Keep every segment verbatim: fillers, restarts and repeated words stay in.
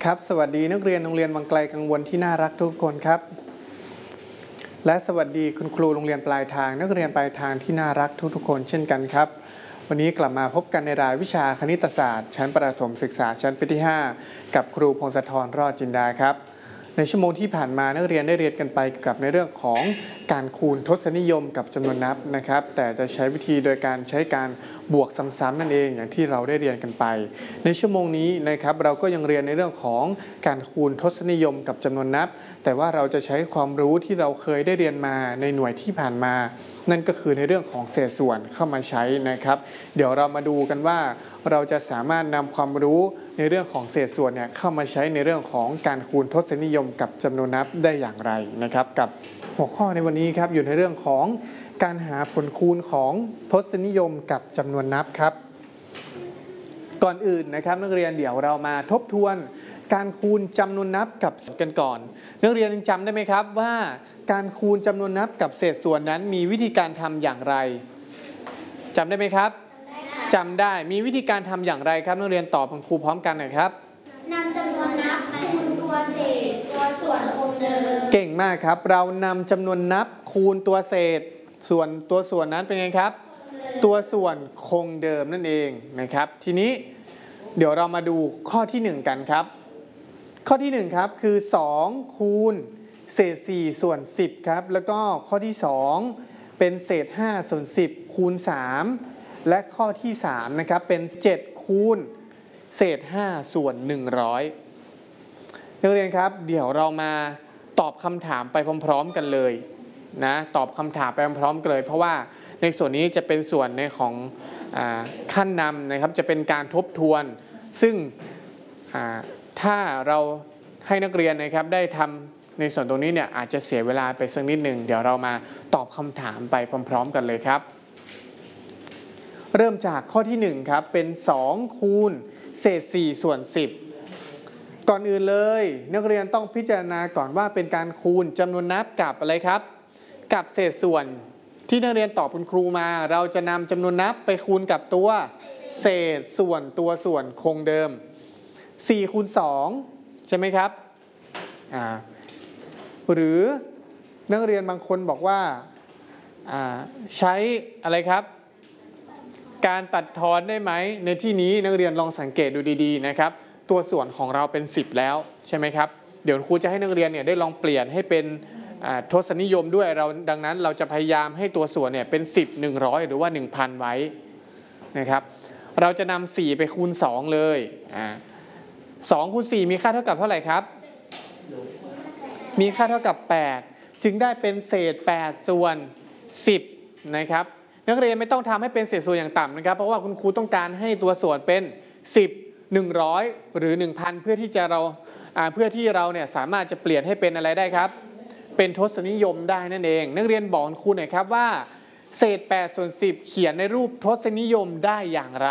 ครับสวัสดีนักเรียนโรงเรียนวังไกลกังวลที่น่ารักทุกคนครับและสวัสดีคุณครูโรงเรียนปลายทางนักเรียนปลายทางที่น่ารักทุกๆคนเช่นกันครับวันนี้กลับมาพบกันในรายวิชาคณิตศาสตร์ชั้นประถมศึกษาชั้นปีที่ห้ากับครูพงศธรรอดจินดาครับในชั่วโมงที่ผ่านมานักเรียนได้เรียนกันไปเกี่ยวกับในเรื่องของการคูณทศนิยมกับจำนวนนับนะครับแต่จะใช้วิธีโดยการใช้การบวกซ้ำๆนั่นเองอย่างที่เราได้เรียนกันไปในชั่วโมงนี้นะครับเราก็ยังเรียนในเรื่องของการคูณทศนิยมกับจำนวนนับแต่ว่าเราจะใช้ความรู้ที่เราเคยได้เรียนมาในหน่วยที่ผ่านมานั่นก็คือในเรื่องของเศษส่วนเข้ามาใช้นะครับเดี๋ยวเรามาดูกันว่าเราจะสามารถนำความรู้ในเรื่องของเศษส่วนเนี่ยเข้ามาใช้ในเรื่องของการคูณทศนิยมกับจำนวนนับได้อย่างไรนะครับกับหัวข้อในวันนี้ครับอยู่ในเรื่องของการหาผลคูณของทศนิยมกับจำนวนนับครับก่อนอื่นนะครับนักเรียนเดี๋ยวเรามาทบทวนการคูณจำนวนนับกับกันก่อนนักเรียนยังจำได้ไหมครับว่าการคูณจำนวนนับกับเศษส่วนนั้นมีวิธีการทำอย่างไรจำได้ไหมครับจำได้มีวิธีการทำอย่างไรครับนักเรียนตอบคุณครูพร้อมกันหน่อยครับนำจำนวนนับคูณตัวเศษตัวส่วนคงเดิมเก่งมากครับเรานำจำนวนนับคูณตัวเศษส่วนตัวส่วนนั้นเป็นไงครับตัวส่วนคงเดิมนั่นเองนะครับทีนี้เดี๋ยวเรามาดูข้อที่หนึ่งกันครับข้อที่หนึ่งครับคือสองคูณเศษสี่ส่วนสิบครับแล้วก็ข้อที่สองเป็นเศษห้าส่วนสิบคูณสามและข้อที่สามนะครับเป็นเจ็ดคูณเศษห้าส่วนหนึ่งร้อยนักเรียนครับเดี๋ยวเรามาตอบคำถามไปพร้อมๆกันเลยนะตอบคำถามไปพร้อมๆกันเลยเพราะว่าในส่วนนี้จะเป็นส่วนในของอ่าขั้นนำนะครับจะเป็นการทบทวนซึ่งถ้าเราให้นักเรียนนะครับได้ทำในส่วนตรงนี้เนี่ยอาจจะเสียเวลาไปสักนิดหนึ่งเดี๋ยวเรามาตอบคำถามไปพร้อมๆกันเลยครับเริ่มจากข้อที่หนึ่งครับเป็นสองคูณเศษสี่ส่วนสิบก่อนอื่นเลยนักเรียนต้องพิจารณาก่อนว่าเป็นการคูณจำนวนนับกับอะไรครับกับเศษส่วนที่นักเรียนตอบคุณครูมาเราจะนำจำนวนนับไปคูณกับตัวเศษส่วนตัวส่วนคงเดิมสี่คูณสองใช่ไหมครับอ่าหรือนักเรียนบางคนบอกว่าอ่าใช้อะไรครับการตัดทอนได้ไหมในที่นี้นักเรียนลองสังเกตดูดีๆนะครับตัวส่วนของเราเป็นสิบแล้วใช่ไหมครับเดี๋ยวครูจะให้นักเรียนเนี่ยได้ลองเปลี่ยนให้เป็นทศนิยมด้วยเราดังนั้นเราจะพยายามให้ตัวส่วนเนี่ยเป็นสิบ หนึ่งร้อยหรือว่า หนึ่งพัน ไว้นะครับเราจะนำสี่ไปคูณสองเลยอ่าสองคูณสี่มีค่าเท่ากับเท่าไหร่ครับมีค่าเท่ากับแปดจึงได้เป็นเศษแปดส่วนสิบนะครับนักเรียนไม่ต้องทำให้เป็นเศษส่วนอย่างต่ำนะครับเพราะว่าคุณครูต้องการให้ตัวส่วนเป็นสิบ หนึ่งร้อยหรือ หนึ่งพัน เพื่อที่จะเราเพื่อที่เราเนี่ยสามารถจะเปลี่ยนให้เป็นอะไรได้ครับเป็นทศนิยมได้นั่นเองนักเรียนบอกคุณครูหน่อยครับว่าเศษแปดส่วนสิบเขียนในรูปทศนิยมได้อย่างไร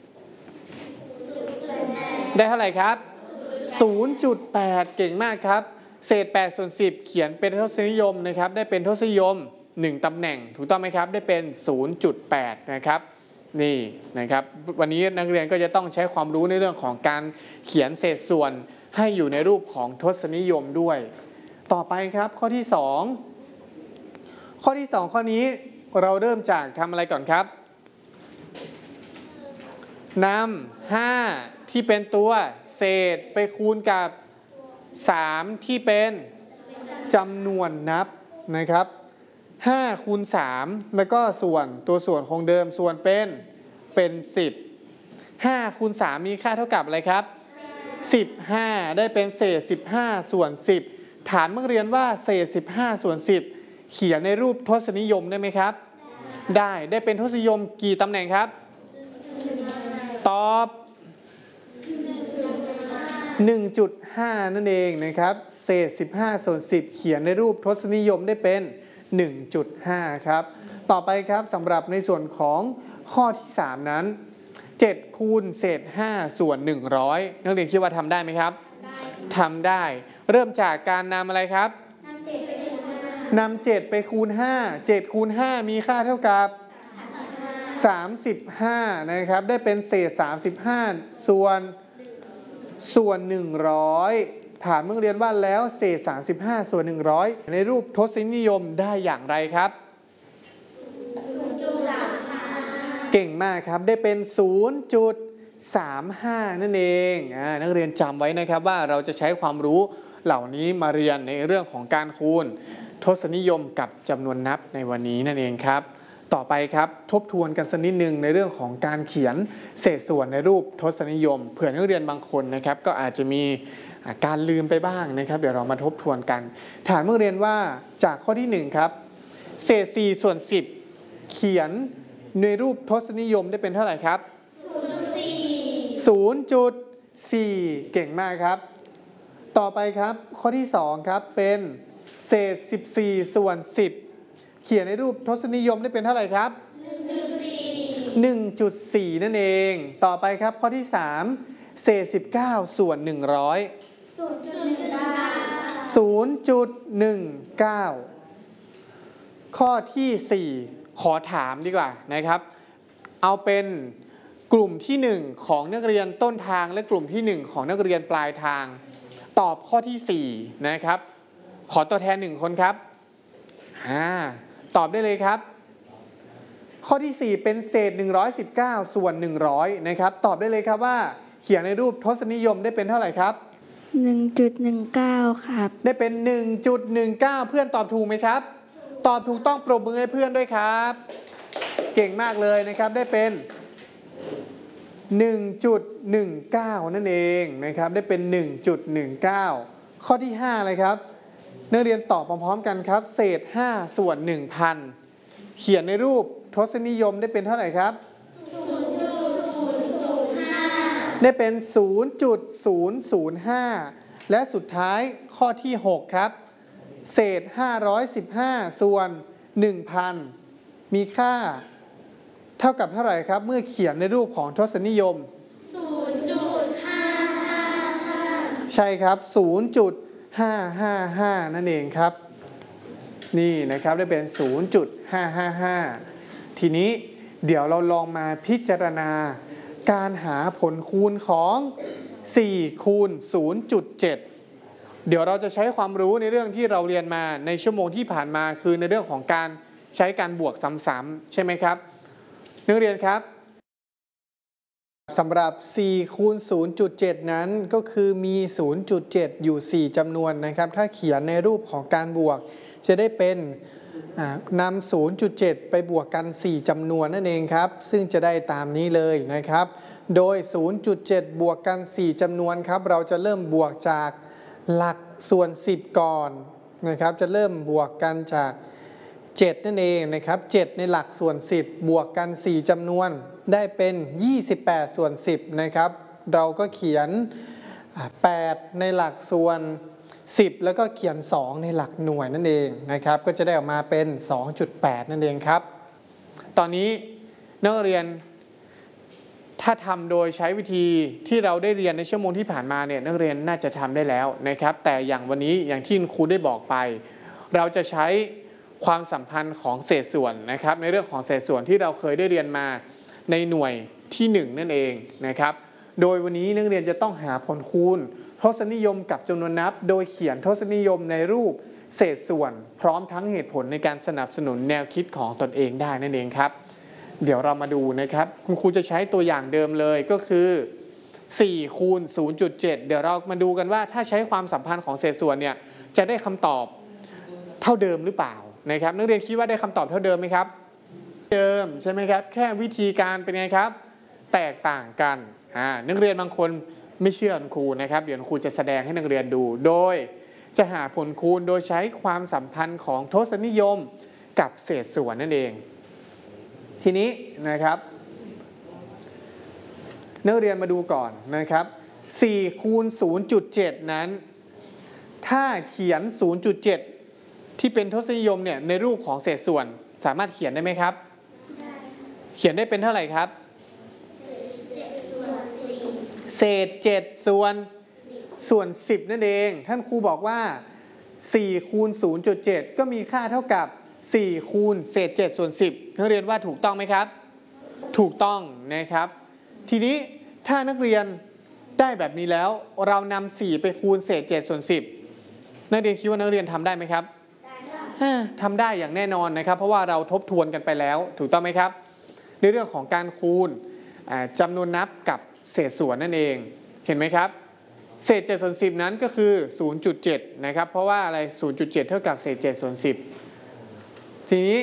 ได้เท่าไหร่ครับ ศูนย์จุดแปด เก่งมากครับเศษแปดส่วนสิบเขียนเป็นทศนิยมนะครับได้เป็นทศนิยมหนึ่งตำแหน่งถูกต้องไหมครับได้เป็น ศูนย์จุดแปด นะครับนี่นะครับวันนี้นักเรียนก็จะต้องใช้ความรู้ในเรื่องของการเขียนเศษส่วนให้อยู่ในรูปของทศนิยมด้วยต่อไปครับข้อที่สองข้อที่สองข้อนี้เราเริ่มจากทำอะไรก่อนครับนำห้าที่เป็นตัวเศษไปคูณกับสามที่เป็นจำนวนนับนะครับห้าคูณสามแล้วก็ส่วนตัวส่วนคงเดิมส่วนเป็นเป็นสิบห้าคูณสามมีค่าเท่ากับอะไรครับสิบห้าได้เป็นเศษสิบห้าส่วนสิบถามนักเรียนว่าเศษสิบห้าส่วนสิบเขียนในรูปทศนิยมได้ไหมครับได้ได้เป็นทศนิยมกี่ตำแหน่งครับตอบ หนึ่งจุดห้า นั่นเองนะครับเศษสิบห้าส่วนสิบเขียนในรูปทศนิยมได้เป็น หนึ่งจุดห้า ครับต่อไปครับสำหรับในส่วนของข้อที่สามนั้นเจ็ดคูณเศษห้าส่วนหนึ่งร้อยนักเรียนคิดว่าทำได้ไหมครับทำได้เริ่มจากการนำอะไรครับนำเจ็ดไปคูณห้า เจ็ดคูณห้ามีค่าเท่ากับสามสิบห้านะครับได้เป็นเศษสามสิบห้าส่วนส่วนหนึ่งร้อยถามนักเรียนว่าแล้วเศษสามสิบห้าส่วนหนึ่งร้อยในรูปทศนิยมได้อย่างไรครับเก่งมากครับได้เป็น ศูนย์จุดสามห้า นั่นเองอ่านักเรียนจำไว้นะครับว่าเราจะใช้ความรู้เหล่านี้มาเรียนในเรื่องของการคูณทศนิยมกับจำนวนนับในวันนี้นั่นเองครับต่อไปครับทบทวนกันสักนิดนึงในเรื่องของการเขียนเศษส่วนในรูปทศนิยมเผื่อนักเรียนบางคนนะครับก็อาจจะมีการลืมไปบ้างนะครับเดี๋ยวเรามาทบทวนกันถามนักเรียนว่าจากข้อที่หนึ่งครับเศษสี่ส่วนสิบเขียนในรูปทศนิยมได้เป็นเท่าไหร่ครับ ศูนย์จุดสี่ เก่งมากครับต่อไปครับข้อที่สองครับเป็นเศษสิบสี่ส่วนสิบเขียนในรูปทศนิยมได้เป็นเท่าไหร่ครับ หนึ่งจุดสี่ นั่นเองต่อไปครับข้อที่สามเศษสิบเก้าส่วนหนึ่งร้อย ศูนย์จุดหนึ่งเก้า ข้อที่สี่ขอถามดีกว่านะครับเอาเป็นกลุ่มที่หนึ่งของนักเรียนต้นทางและกลุ่มที่หนึ่งของนักเรียนปลายทางตอบข้อที่สี่นะครับขอตัวแทนหนึ่งคนครับอ่าตอบได้เลยครับข้อที่สี่เป็นเศษหนึ่งร้อยสิบเก้าส่วนหนึ่งร้อยนะครับตอบได้เลยครับว่าเขียนในรูปทศนิยมได้เป็นเท่าไหร่ครับหนึ่งจุดหนึ่งเก้า ครับได้เป็น หนึ่งจุดหนึ่งเก้า เพื่อนตอบถูกไหมครับตอบถูกต้องปรบมือให้เพื่อนด้วยครับเก่งมากเลยนะครับได้เป็น หนึ่งจุดหนึ่งเก้า นั่นเองนะครับได้เป็น หนึ่งจุดหนึ่งเก้า ข้อที่ห้าเลยครับนักเรียนตอบพร้อมๆกันครับเศษห้าส่วน หนึ่งพัน เขียนในรูปทศนิยมได้เป็นเท่าไหร่ครับ ได้เป็น ศูนย์จุดศูนย์ศูนย์ห้า และสุดท้ายข้อที่หกครับเศษห้าร้อยสิบห้าส่วน หนึ่งพัน มีค่าเท่ากับเท่าไหร่ครับเมื่อเขียนในรูปของทศนิยม ศูนย์จุดห้าห้าห้า ใช่ครับ ศูนย์จุดห้าห้าห้า นั่นเองครับนี่นะครับได้เป็น ศูนย์จุดห้าห้าห้า ทีนี้เดี๋ยวเราลองมาพิจารณาการหาผลคูณของสี่คูณ ศูนย์จุดเจ็ด เดี๋ยวเราจะใช้ความรู้ในเรื่องที่เราเรียนมาในชั่วโมงที่ผ่านมาคือในเรื่องของการใช้การบวกซ้ำๆใช่ไหมครับนักเรียนครับสำหรับสี่คูณ ศูนย์จุดเจ็ด นั้นก็คือมี ศูนย์จุดเจ็ด อยู่ สี่ จำนวนนะครับถ้าเขียนในรูปของการบวกจะได้เป็นนำ ศูนย์จุดเจ็ด ไปบวกกัน สี่ จำนวนนั่นเองครับซึ่งจะได้ตามนี้เลยนะครับโดย ศูนย์จุดเจ็ด บวกกัน สี่ จำนวนครับเราจะเริ่มบวกจากหลักส่วน สิบ ก่อนนะครับจะเริ่มบวกกันจากเจ็ดนั่นเองนะครับเจ็ดในหลักส่วน สิบ บวกกัน สี่ จำนวนได้เป็น ยี่สิบแปด ส่วน สิบ นะครับเราก็เขียนแปดในหลักส่วน สิบ แล้วก็เขียนสองในหลักหน่วยนั่นเองนะครับก็จะได้ออกมาเป็น สองจุดแปด นั่นเองครับตอนนี้นักเรียนถ้าทำโดยใช้วิธีที่เราได้เรียนในชั่วโมงที่ผ่านมาเนี่ยนักเรียนน่าจะทำได้แล้วนะครับแต่อย่างวันนี้อย่างที่ครูได้บอกไปเราจะใช้ความสัมพันธ์ของเศษส่วนนะครับในเรื่องของเศษส่วนที่เราเคยได้เรียนมาในหน่วยที่หนึ่งนั่นเองนะครับโดยวันนี้นักเรียนจะต้องหาผลคูณทศนิยมกับจำนวนนับโดยเขียนทศนิยมในรูปเศษส่วนพร้อมทั้งเหตุผลในการสนับสนุนแนวคิดของตนเองได้นั่นเองครับเดี๋ยวเรามาดูนะครับคุณครูจะใช้ตัวอย่างเดิมเลยก็คือสี่คูณ ศูนย์จุดเจ็ด เดี๋ยวเรามาดูกันว่าถ้าใช้ความสัมพันธ์ของเศษส่วนเนี่ยจะได้คำตอบเท่าเดิมหรือเปล่านะครับนักเรียนคิดว่าได้คำตอบเท่าเดิมไหมครับเดิมใช่ไหมครับแค่วิธีการเป็นไงครับแตกต่างกันอ่านักเรียนบางคนไม่เชื่อคุณครูนะครับเดี๋ยวครูจะแสดงให้นักเรียนดูโดยจะหาผลคูณโดยใช้ความสัมพันธ์ของทศนิยมกับเศษส่วนนั่นเองทีนี้นะครับนักเรียนมาดูก่อนนะครับสี่คูณ ศูนย์จุดเจ็ด นั้นถ้าเขียน ศูนย์จุดเจ็ด ที่เป็นทศนิยมเนี่ยในรูปของเศษส่วนสามารถเขียนได้ไหมครับเขียนได้เป็นเท่าไหร่ครับเศษเจ็ดส่วนส่วนสิบนั่นเองท่านครูบอกว่าสี่คูณ ศูนย์จุดเจ็ด ก็มีค่าเท่ากับสี่คูณเศษเจ็ดส่วนสิบนักเรียนว่าถูกต้องไหมครับถูกต้องนะครับทีนี้ถ้านักเรียนได้แบบนี้แล้วเรานำสี่ไปคูณเศษเจ็ดส่วนสิบนักเรียนคิดว่านักเรียนทำได้ไหมครับทำได้อย่างแน่นอนนะครับเพราะว่าเราทบทวนกันไปแล้วถูกต้องไหมครับในเรื่องของการคูณจำนวนนับกับเศษส่วนนั่นเองเห็นไหมครับเศษเจ็ดส่วนสิบนั้นก็คือ ศูนย์จุดเจ็ด นะครับเพราะว่าอะไร ศูนย์จุดเจ็ด เท่ากับเศษเจ็ดส่วนสิบทีนี้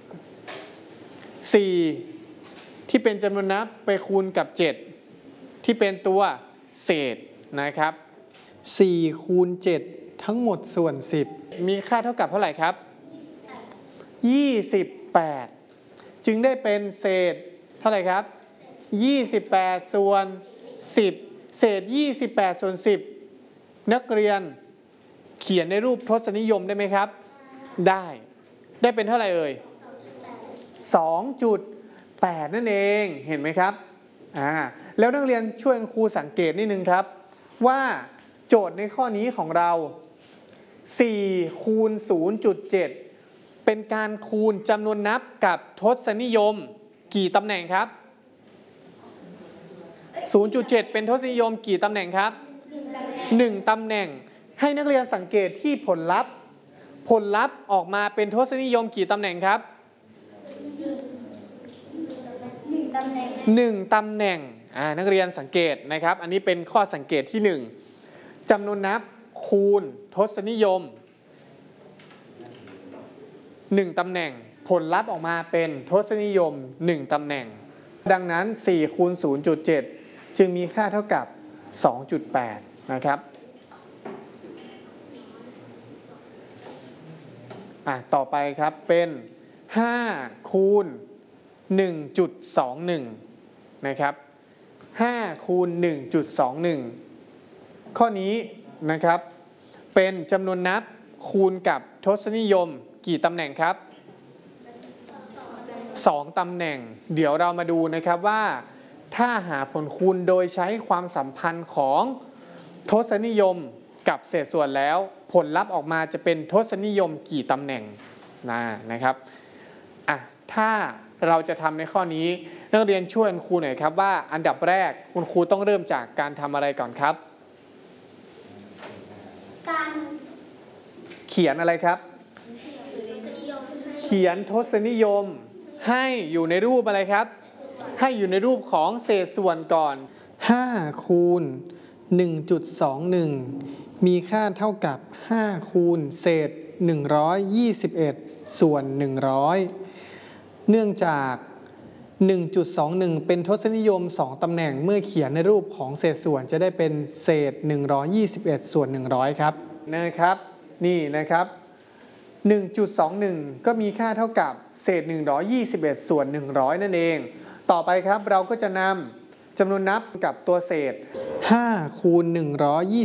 สี่ที่เป็นจำนวนนับไปคูณกับเจ็ดที่เป็นตัวเศษนะครับสี่คูณเจ็ดทั้งหมดส่วนสิบมีค่าเท่ากับเท่าไหร่ครับยี่สิบแปดจึงได้เป็นเศษเท่าไหร่ครับยี่สิบแปดส่วนสิบเศษยี่สิบแปดส่วนสิบนักเรียนเขียนในรูปทศนิยมได้ไหมครับได้ได้เป็นเท่าไหร่เอ่ย สองจุดแปด นั่นเองเห็นไหมครับอ่าแล้วนักเรียนช่วยครูสังเกตนิดนึงครับว่าโจทย์ในข้อนี้ของเราสี่คูณ ศูนย์จุดเจ็ด เป็นการคูณจำนวนนับกับทศนิยมกี่ตำแหน่งครับ ศูนย์จุดเจ็ด เป็นทศนิยมกี่ตำแหน่งครับหนึ่งตำแหน่งให้นักเรียนสังเกตที่ผลลัพธ์ผลลัพธ์ออกมาเป็นทศนิยมกี่ตำแหน่งครับหนึ่งตำแหน่งหนึ่งตำแหน่งอ่านักเรียนสังเกตนะครับอันนี้เป็นข้อสังเกตที่หนึ่งจำนวนนับคูณทศนิยมหนึ่งตำแหน่งผลลัพธ์ออกมาเป็นทศนิยมหนึ่งตำแหน่งดังนั้นสี่คูณ ศูนย์จุดเจ็ด จึงมีค่าเท่ากับ สองจุดแปด นะครับอ่ะต่อไปครับเป็นห้าคูณ หนึ่งจุดสองหนึ่ง นะครับห้าคูณ หนึ่งจุดสองหนึ่ง ข้อนี้นะครับเป็นจำนวนนับคูณกับทศนิยมกี่ตำแหน่งครับสองตำแหน่งเดี๋ยวเรามาดูนะครับว่าถ้าหาผลคูณโดยใช้ความสัมพันธ์ของทศนิยมกับเศษส่วนแล้วผลลัพธ์ออกมาจะเป็นทศนิยมกี่ตำแหน่งนะนะครับอ่ะถ้าเราจะทำในข้อนี้นักเรียนช่วยคุณครูหน่อยครับว่าอันดับแรกคุณครูต้องเริ่มจากการทำอะไรก่อนครับการเขียนอะไรครับเขียนทศนิยมให้อยู่ในรูปอะไรครับให้อยู่ในรูปของเศษส่วนก่อนห้าคูณ หนึ่งจุดสองหนึ่ง มีค่าเท่ากับห้าคูณเศษหนึ่งร้อยยี่สิบเอ็ดส่วนหนึ่งร้อยเนื่องจาก หนึ่งจุดสองหนึ่ง เป็นทศนิยมสองตำแหน่งเมื่อเขียนในรูปของเศษส่วนจะได้เป็นเศษหนึ่งร้อยยี่สิบเอ็ดส่วนหนึ่งร้อยครับนะครับนี่นะครับ หนึ่งจุดสองหนึ่ง ก็มีค่าเท่ากับเศษหนึ่งร้อยยี่สิบเอ็ดส่วนหนึ่งร้อยนั่นเองต่อไปครับเราก็จะนำจำนวนนับกับตัวเศษห้าคูณหนึ่งร้อยยี่